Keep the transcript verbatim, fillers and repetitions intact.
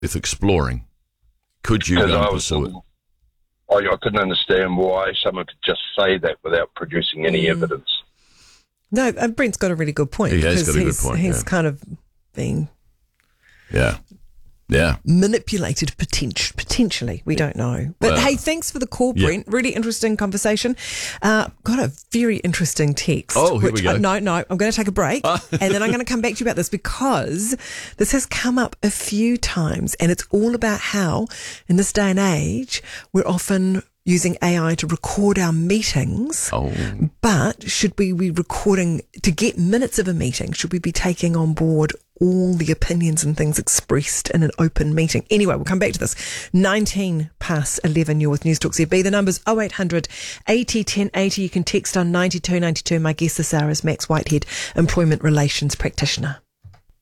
with exploring. Could you Because go and I was, pursue it? I, I couldn't understand why someone could just say that without producing any Mm. evidence. No, uh, Brent's got a really good point. He has because got a good he's, point, He's yeah. kind of being Yeah. Yeah. manipulated potent- potentially. We don't know. But Well, hey, thanks for the call, yeah. Brent. Really interesting conversation. Uh, got a very interesting text. Oh, here which we go. I, no, no, I'm going to take a break and then I'm going to come back to you about this because this has come up a few times and it's all about how in this day and age we're often using A I to record our meetings. Oh. But should we be recording to get minutes of a meeting? Should we be taking on board all the opinions and things expressed in an open meeting? Anyway, we'll come back to this. nineteen past eleven, you're with News Talk Z B. The number's oh eight hundred eighty ten eighty. You can text on ninety-two ninety-two. My guest this hour is Max Whitehead, Employment Relations Practitioner.